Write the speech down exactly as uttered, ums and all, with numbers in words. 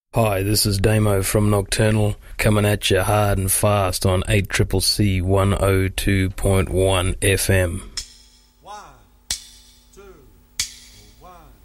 Hi, this is Damo from Nocturnal, coming at you hard and fast on eight C C C one oh two point one F M. One, two, one.